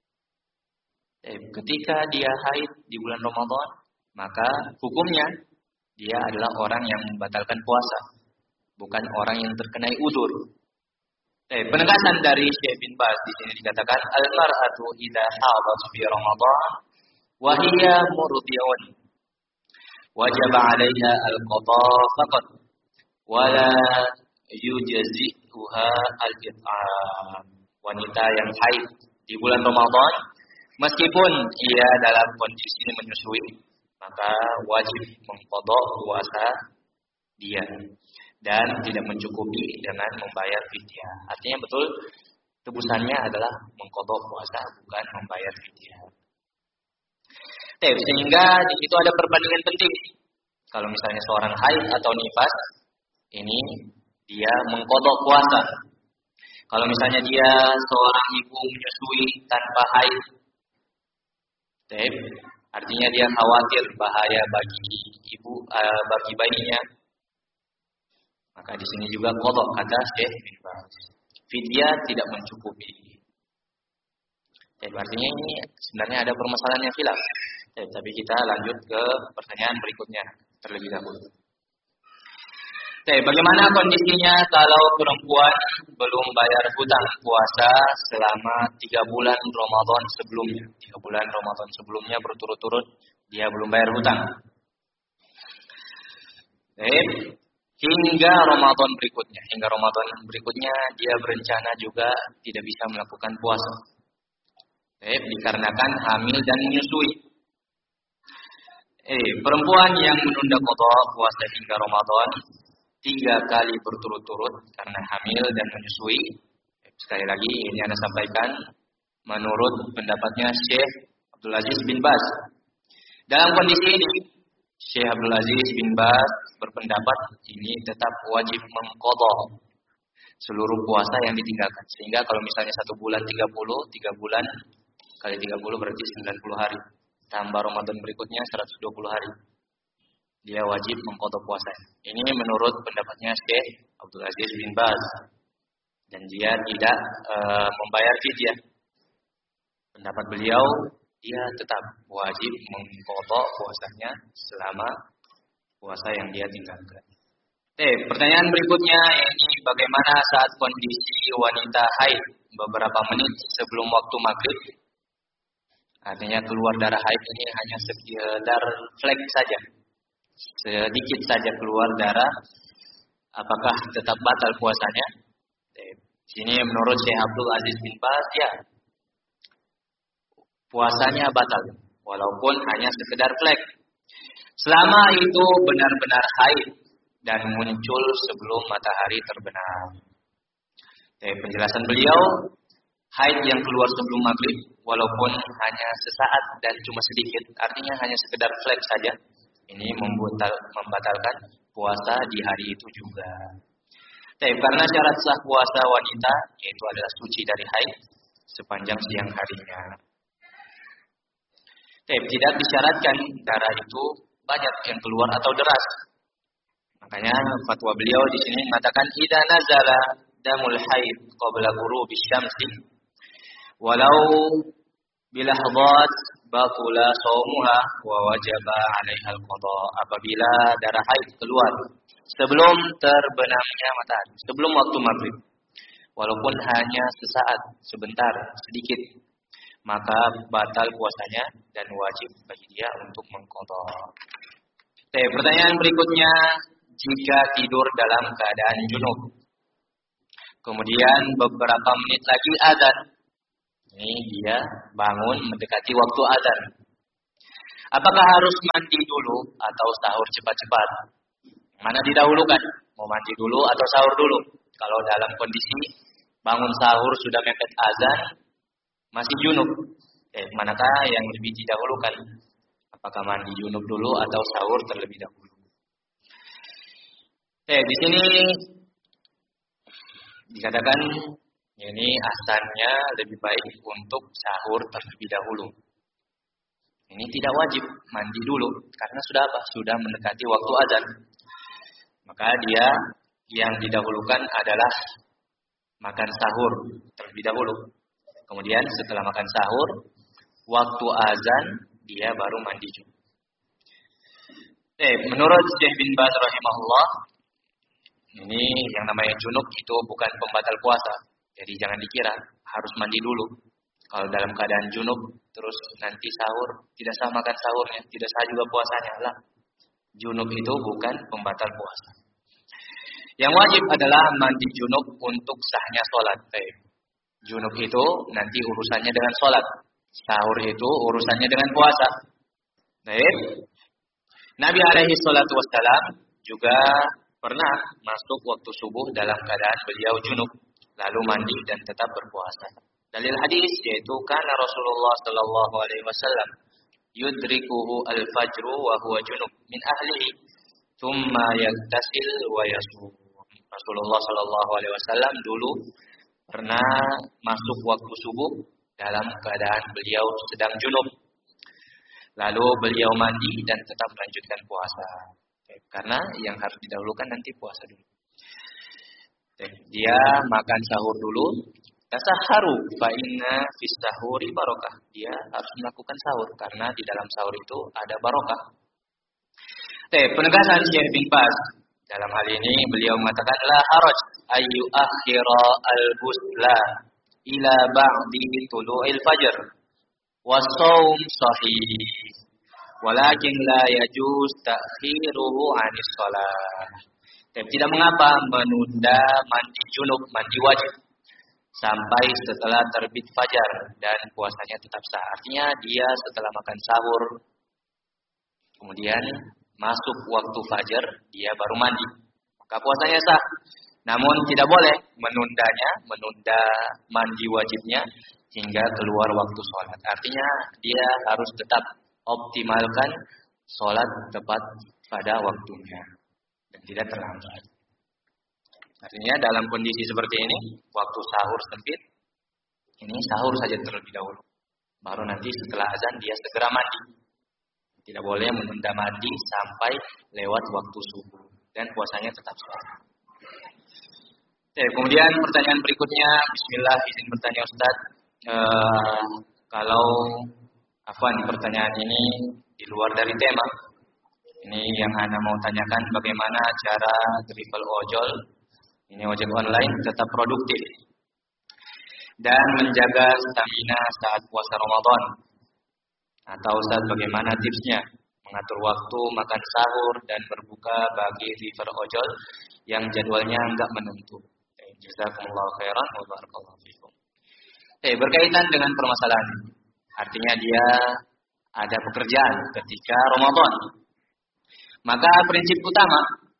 Ketika dia haid di bulan Ramadan, maka hukumnya dia adalah orang yang membatalkan puasa, bukan orang yang terkena udzur. Penegasan dari Syekh bin Baz di sini dikatakan al-mar'atu idza hadat fi Ramadan wa hiya murdi'un wajib 'alaiha al-qada faqat wa la yujzi'uha al-it'am. Wanita yang haid di bulan Ramadan, meskipun ia dalam kondisi menyusui, maka wajib mengqadha puasa dia dan tidak mencukupi dengan membayar fidyah. Artinya betul tebusannya adalah mengqadha puasa, bukan membayar fidyah. Sehingga di situ ada perbandingan penting. Kalau misalnya seorang haid atau nifas, ini dia mengqadha puasa. Kalau misalnya dia seorang ibu menyusui tanpa haid, artinya dia khawatir bahaya bagi ibu, bagi bayinya, maka di sini juga qadha, kata Syekh bin Baz. Fidyah tidak mencukupi. Artinya ini sebenarnya ada permasalahan yang khilaf. Tapi kita lanjut ke pertanyaan berikutnya terlebih dahulu. Bagaimana kondisinya kalau perempuan belum bayar hutang puasa selama 3 bulan Ramadan sebelumnya? 3 bulan Ramadan sebelumnya berturut-turut dia belum bayar hutang. Hingga Ramadan berikutnya dia berencana juga tidak bisa melakukan puasa. Dikarenakan hamil dan menyusui. Perempuan yang menunda qadha puasa hingga Ramadan 3 kali berturut-turut karena hamil dan menyusui. Sekali lagi ini Anda sampaikan menurut pendapatnya Syekh Abdul Aziz bin Baz. Dalam kondisi ini Syekh Abdul Aziz bin Baz berpendapat ini tetap wajib mengqadha seluruh puasa yang ditinggalkan. Sehingga kalau misalnya 1 bulan 30, 3 bulan kali 30 berarti 90 hari. Tambah Ramadan berikutnya 120 hari. Dia wajib mengqadha puasa. Ini menurut pendapatnya Syekh Abdul Aziz bin Baz. Dan dia tidak membayar fidyah. Pendapat beliau, dia tetap wajib mengqadha puasanya selama puasa yang dia tinggalkan. Pertanyaan berikutnya ini bagaimana saat kondisi wanita haid beberapa menit sebelum waktu maghrib? Artinya keluar darah haid ini hanya sekedar flek saja. Sedikit saja keluar darah, apakah tetap batal puasanya? Sini menurut Syekh Abdul Aziz bin Baz, ya, puasanya batal, walaupun hanya sekedar flek. Selama itu benar-benar haid dan muncul sebelum matahari terbenam. Penjelasan beliau, haid yang keluar sebelum maghrib, walaupun hanya sesaat dan cuma sedikit, artinya hanya sekedar flek saja, ini membatalkan puasa di hari itu juga. Karena syarat sah puasa wanita yaitu adalah suci dari haid sepanjang siang harinya. Tidak disyaratkan darah itu banyak yang keluar atau deras. Makanya fatwa beliau di sini mengatakan idza nazala damul haid qabla ghurubi syamsi walau bilahdat batula shaumuha wa wajaba 'alaiha al-qada. Apabila darah haid keluar sebelum terbenamnya matahari, sebelum waktu maghrib, walaupun hanya sesaat, sebentar, sedikit, maka batal puasanya dan wajib bagi dia untuk mengqadha. Pertanyaan berikutnya, jika tidur dalam keadaan junub, Kemudian beberapa menit lagi azan. Ini dia bangun mendekati waktu azan. Apakah harus mandi dulu atau sahur cepat-cepat? Mana didahulukan? Mau mandi dulu atau sahur dulu? Kalau dalam kondisi bangun sahur sudah mepet azan, masih junub. Manakah yang lebih didahulukan? Apakah mandi junub dulu atau sahur terlebih dahulu? Di sini dikatakan ini asalnya lebih baik untuk sahur terlebih dahulu. Ini tidak wajib mandi dulu karena sudah apa? Sudah mendekati waktu azan. Maka dia yang didahulukan adalah makan sahur terlebih dahulu. Kemudian setelah makan sahur, waktu azan dia baru mandi junub. Menurut Syekh bin Baz rahimahullah, ini yang namanya junub itu bukan pembatal puasa. Jadi jangan dikira harus mandi dulu. Kalau dalam keadaan junub terus nanti sahur, tidak sah makan sahurnya, tidak sah juga puasanya. Lah. Junub itu bukan pembatal puasa. Yang wajib adalah mandi junub untuk sahnya sholat. Junub itu nanti urusannya dengan sholat. Sahur itu urusannya dengan puasa. Nabi alaihi salatu wassalam juga pernah masuk waktu subuh dalam keadaan beliau junub, lalu mandi dan tetap berpuasa. Dalil hadis yaitu kana Rasulullah sallallahu alaihi wasallam yudrikuhu al-fajru wa huwa junub min ahlihi, thumma yaghtasil wa yasum. Rasulullah sallallahu alaihi wasallam dulu pernah masuk waktu subuh dalam keadaan beliau sedang junub. Lalu beliau mandi dan tetap melanjutkan puasa. Karena yang harus didahulukan nanti puasa dulu. Dia makan sahur dulu. Tasaharu fa inna fis sahuri barokah. Dia harus melakukan sahur karena di dalam sahur itu ada barokah. Penegasan Syekh bin Baz dalam hal ini beliau mengatakan la haraj ayu akhira al-busla ila ba'di tulu'il fajr was-shaum sahih walakin la yajuz ta'khiruhu 'anis shalah. Tidak mengapa menunda mandi junub, mandi wajib sampai setelah terbit fajar dan puasanya tetap sah. Artinya dia setelah makan sahur kemudian masuk waktu fajar dia baru mandi, maka puasanya sah. Namun tidak boleh menunda mandi wajibnya hingga keluar waktu sholat. Artinya dia harus tetap optimalkan sholat tepat pada waktunya dan tidak terlambat. Artinya dalam kondisi seperti ini, waktu sahur sempit, ini sahur saja terlebih dahulu. Baru nanti setelah azan dia segera mandi. Tidak boleh menunda mandi sampai lewat waktu subuh dan puasanya tetap sah. Kemudian pertanyaan berikutnya, bismillah, izin bertanya Ustaz. Kalau pertanyaan ini di luar dari tema. Ini yang Anda mau tanyakan bagaimana cara travel ojol, ini ojek online tetap produktif dan menjaga stamina saat puasa Ramadan. Atau Ustaz bagaimana tipsnya mengatur waktu makan sahur dan berbuka bagi driver ojol yang jadwalnya enggak menentu. Jazakumullahu khairan wa barakallahu fikum. Berkaitan dengan permasalahan ini. Artinya dia ada pekerjaan ketika Ramadan. Maka prinsip utama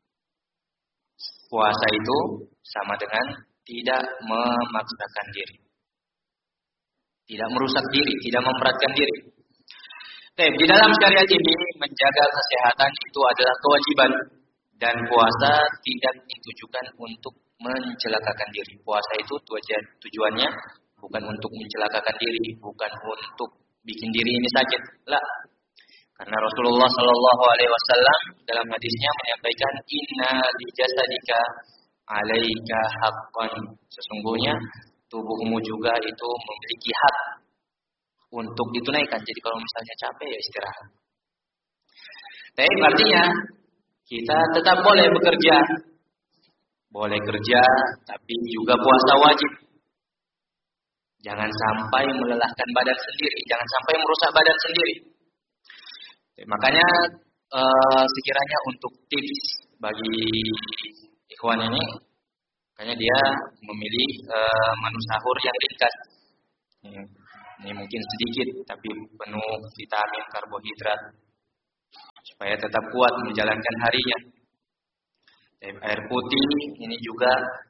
puasa itu sama dengan tidak memaksakan diri. Tidak merusak diri, tidak memberatkan diri. Di dalam syariat ini menjaga kesehatan itu adalah kewajiban dan puasa tidak ditujukan untuk mencelakakan diri. Puasa itu tujuannya bukan untuk mencelakakan diri, bukan untuk bikin diri ini sakit. Lah. Karena Rasulullah Shallallahu Alaihi Wasallam dalam hadisnya menyampaikan inna li jasadika alaika haqqan. Sesungguhnya tubuhmu juga itu memiliki hak untuk ditunaikan. Jadi kalau misalnya capek ya istirahat. Tapi artinya kita tetap boleh bekerja. Boleh kerja tapi juga puasa wajib. Jangan sampai melelahkan badan sendiri, jangan sampai merusak badan sendiri. Makanya sekiranya untuk tips bagi ikhwan ini Makanya dia memilih menu sahur yang ringkas. Ini mungkin sedikit tapi penuh vitamin, karbohidrat supaya tetap kuat menjalankan harinya. Air putih ini juga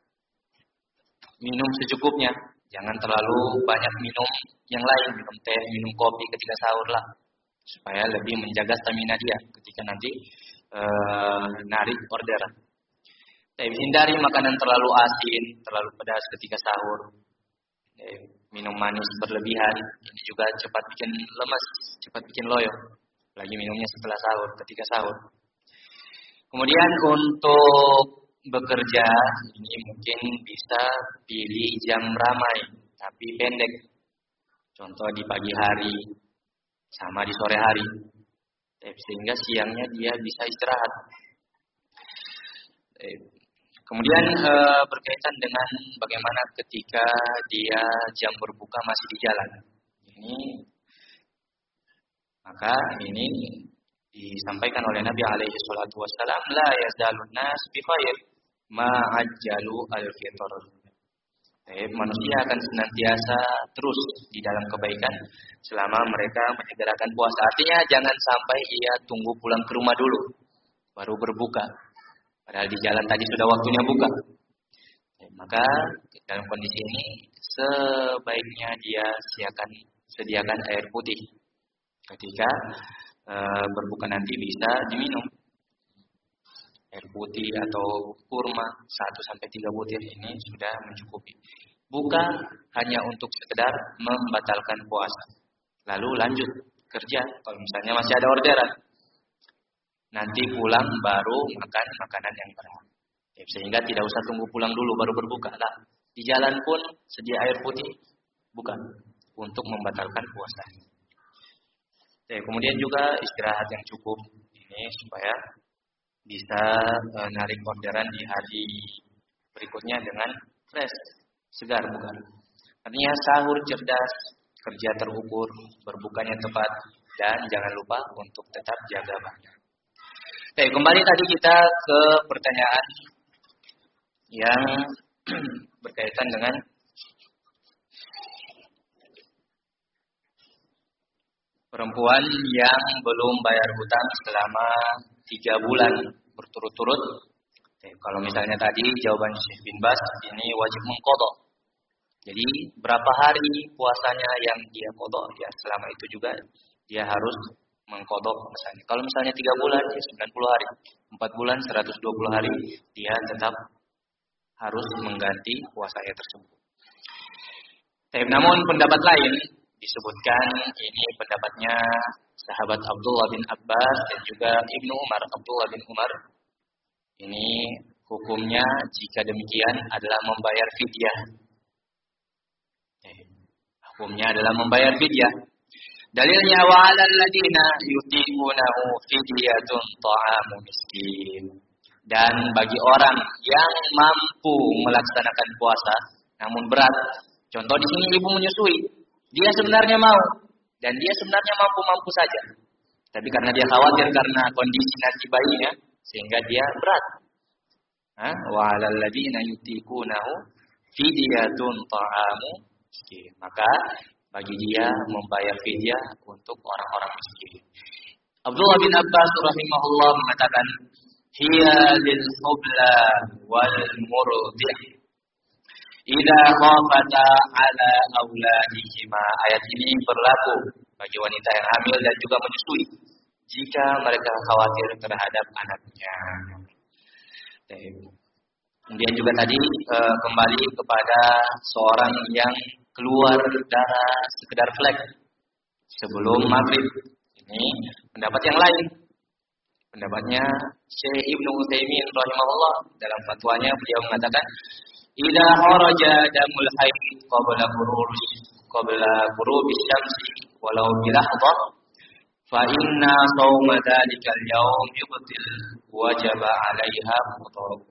minum secukupnya. Jangan terlalu banyak minum yang lain, minum teh, minum kopi ketika sahur lah. Supaya lebih menjaga stamina dia ketika nanti narik orderan. Hindari makanan terlalu asin, terlalu pedas ketika sahur. Minum manis berlebihan, ini juga cepat bikin lemas, cepat bikin loyo. Lagi minumnya setelah sahur, ketika sahur. Kemudian untuk bekerja, ini mungkin bisa pilih jam ramai, tapi pendek. Contoh di pagi hari, sama di sore hari. Sehingga siangnya dia bisa istirahat. Kemudian berkaitan dengan bagaimana ketika dia jam berbuka masih di jalan. Maka ini disampaikan oleh Nabi alaihi salatu wasallam, la yazalun nas bi khair ma ajjalu al-fitr. Manusia akan senantiasa terus di dalam kebaikan selama mereka menyegerakan puasa. Artinya jangan sampai ia tunggu pulang ke rumah dulu baru berbuka. Padahal di jalan tadi sudah waktunya buka. Maka dalam kondisi ini sebaiknya dia sediakan air putih. Ketika berbuka nanti bisa diminum. Air putih atau kurma 1-3 butir ini sudah mencukupi. Bukan hanya untuk sekedar membatalkan puasa. Lalu lanjut kerja kalau misalnya masih ada orderan. Nanti pulang baru makan makanan yang berat. Sehingga tidak usah tunggu pulang dulu baru berbuka. Lah, di jalan pun sedia air putih bukan untuk membatalkan puasa. Kemudian juga istirahat yang cukup ini supaya bisa narik orderan di hari berikutnya dengan fresh, segar bukan. Artinya sahur cerdas, kerja terukur, berbukanya tepat, dan jangan lupa untuk tetap jaga badan. Kembali tadi kita ke pertanyaan yang berkaitan dengan perempuan yang belum bayar hutang selama 3 bulan berturut-turut. Kalau misalnya tadi jawaban Syekh bin Bas ini wajib mengqadha. Jadi berapa hari puasanya yang dia qadha, ya selama itu juga dia harus mengqadha puasanya. Kalau misalnya 3 bulan ya 90 hari, 4 bulan 120 hari dia tetap harus mengganti puasanya tersebut. Namun pendapat lain disebutkan ini pendapatnya sahabat Abdullah bin Abbas dan juga Ibnu Umar, Abdullah bin Umar. Ini hukumnya jika demikian adalah membayar fidyah. Hukumnya adalah membayar fidyah. Dalilnya wa 'alal ladina yutiqunahu fidyatun ta'amu miskin. Dan bagi orang yang mampu melaksanakan puasa namun berat. Contoh di sini ibu menyusui. Dia sebenarnya mau dan dia sebenarnya mampu-mampu saja. Tapi karena dia khawatir karena kondisi nanti bayinya sehingga dia berat. Wa 'alal ladina yutiqunahu fidyatun ta'amu miskin. Maka bagi dia membayar fidyah untuk orang-orang miskin. Abdullah bin Abbas rahimahullah mengatakan, hiya lil hubla wal murdih idza khafata ala auladihima. Ayat ini berlaku bagi wanita yang hamil dan juga menyusui jika mereka khawatir terhadap anaknya. Kemudian juga tadi kembali kepada seorang yang keluar darah sekedar flek sebelum maghrib. Ini pendapat yang lain. Pendapatnya Syekh Ibnu Utsaimin rahimahullah dalam fatwanya beliau mengatakan, idza kharaja damul haid qabla ghurubi syamsi walau bilahdah fa inna shauma dzalikal yaum yubtil wajaba 'alaiha qada'uhu.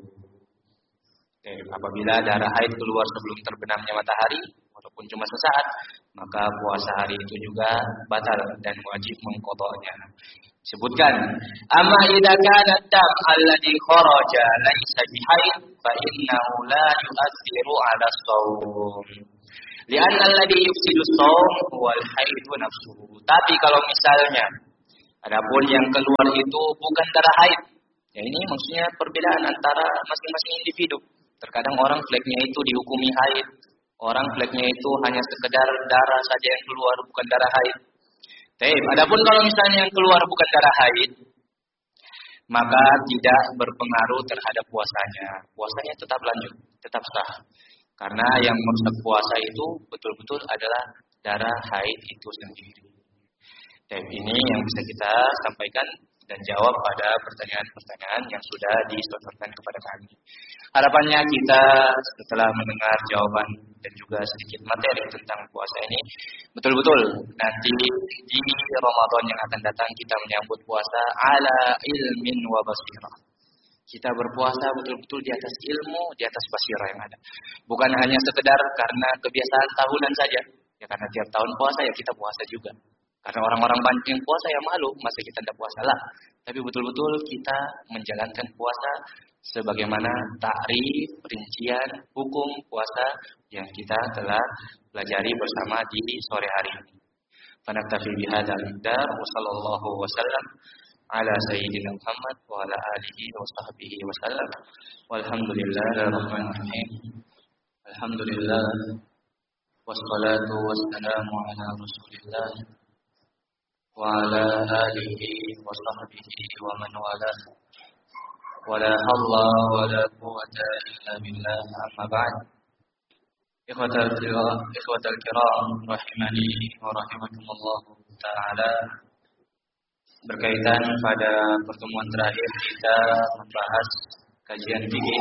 Apabila darah haid keluar sebelum terbenamnya matahari walaupun cuma sesaat, maka puasa hari itu juga batal dan wajib mengqadanya. Sebutkan. Amma idza kana ad-dam alladhi kharaja laysa bihayd fa innahu la yu'athiru 'ala as-shaum. Li'anna alladhi yufsidu as-shaum huwa al-hayd nafsuhu. Tapi kalau misalnya adapun yang keluar itu bukan darah haid. Ya ini maksudnya perbedaan antara masing-masing individu. Terkadang orang fleknya itu dihukumi haid. Orang fleknya itu hanya sekedar darah saja yang keluar, bukan darah haid. Adapun kalau misalnya yang keluar bukan darah haid, maka tidak berpengaruh terhadap puasanya. Puasanya tetap lanjut, tetap sah. Karena yang merusak puasa itu betul-betul adalah darah haid itu sendiri. Ini yang bisa kita sampaikan dan jawab pada pertanyaan-pertanyaan yang sudah disodorkan kepada kami. Harapannya kita setelah mendengar jawaban dan juga sedikit materi tentang puasa ini, betul-betul nanti di Ramadan yang akan datang kita menyambut puasa ala ilmin wa basirah. Kita berpuasa betul-betul di atas ilmu, di atas basirah yang ada. Bukan hanya sekedar karena kebiasaan tahunan saja. Ya karena tiap tahun puasa ya kita puasa juga. Karena orang-orang banyak yang puasa ya malu, masa kita tidak puasa lah. Tapi betul-betul kita menjalankan puasa sebagaimana takrif, rincian, hukum puasa yang kita telah pelajari bersama di sore hari ini. Fanaktafi bihadzal miqdar wa sallallahu wasallam ala sayyidina Muhammad wa ala alihi wa sahbihi wasallam. Walhamdulillahirabbil alamin. Alhamdulillah wassalatu wassalamu ala Rasulillah wa ala alihi wa sahbihi wa man walah. Wala hawla wala quwwata illa billah, amma ba'd. Ikhwatal kiram rahimani wa rahimakumullah ta'ala. Berkaitan pada pertemuan terakhir kita membahas kajian fikih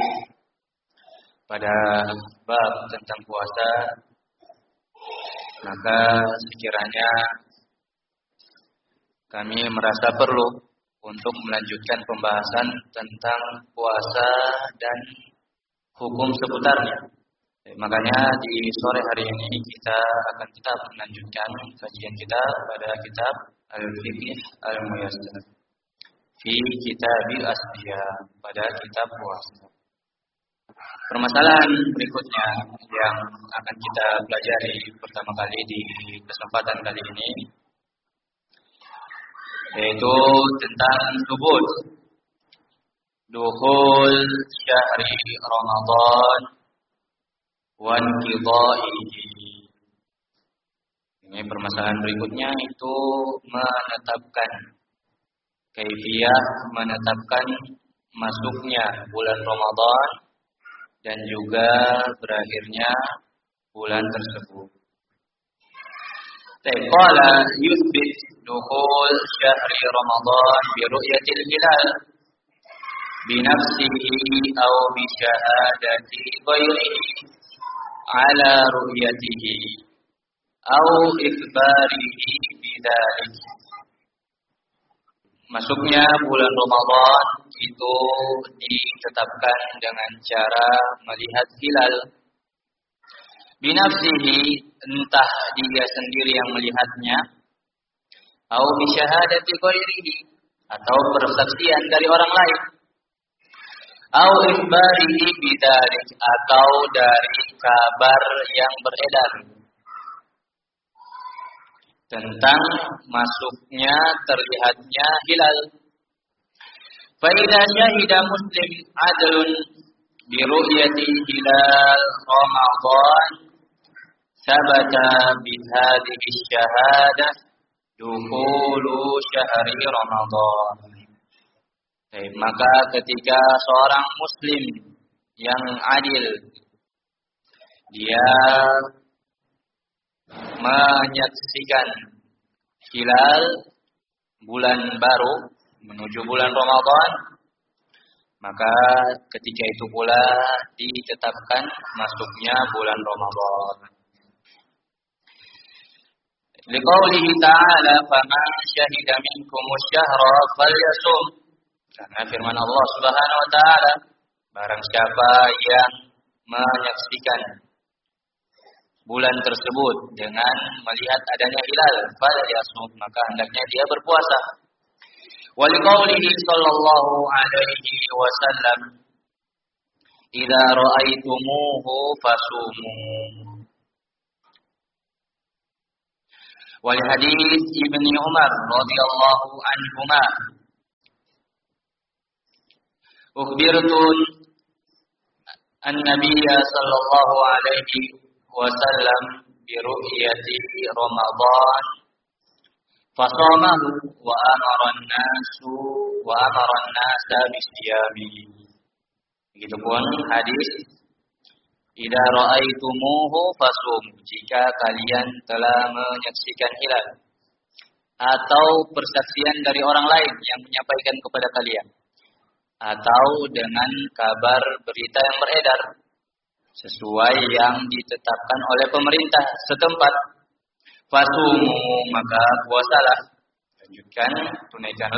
pada bab tentang puasa, maka sekiranya kami merasa perlu untuk melanjutkan pembahasan tentang puasa dan hukum seputarnya. Makanya di sore hari ini kita akan tetap melanjutkan kajian kita pada kitab Al-Fiqh Al-Muyassar fi Kitabil Asbiyah, pada kitab puasa. Permasalahan berikutnya yang akan kita pelajari pertama kali di kesempatan kali ini yaitu tentang subut dukhul syahri Ramadan wa inqidha'ihi. Ini permasalahan berikutnya itu menetapkan kaifiyah, menetapkan masuknya bulan Ramadan dan juga berakhirnya bulan tersebut. Qala yuthbit dukhul syahri Ramadan bi ru'yatil hilal bi nafsihi aw bi syahadati ghairihi ala ru'yatihi aw ikhbarihi bidzalik. Masuknya bulan Ramadan itu ditetapkan dengan cara melihat hilal binafsihi, entah dia sendiri yang melihatnya, atau bisyahadati ghairihi, atau persaksian dari orang lain, atau ikhbarihi bidzalik, atau dari kabar yang beredar tentang masuknya, terlihatnya hilal. Fa idza syahida muslim adlun bi ru'yati hilal Ramadan sabata bi hadhihi syahadah dukhulu syahri Ramadan. Maka ketika seorang muslim yang adil dia menyaksikan hilal bulan baru menuju bulan Ramadan, maka ketika itu pula ditetapkan masuknya bulan Ramadan. Liqaulihi ta'ala faman syahida minkumus syahra falyasum. Karena firman Allah Subhanahu wa taala, barang siapa yang menyaksikan bulan tersebut dengan melihat adanya hilal falyasum, maka hendaknya dia berpuasa. Wa liqaulihi sallallahu alaihi wasallam, "Idza ra'aitumuhu fasumu." Wa li hadits Ibnu Umar radhiyallahu anhuma, "Ukhbirtu an-nabiyya sallallahu alaihi wasallam bi ru'yati Ramadan fasamahu wa amara an-nasa bisiyami." Begitupun hadis, "Idza ra'aitumuhu fasum." Jika kalian telah menyaksikan hilal atau persaksian dari orang lain yang menyampaikan kepada kalian, atau dengan kabar berita yang beredar sesuai yang ditetapkan oleh pemerintah setempat, fasumu, maka puasalah. Lanjutkan, tunaikan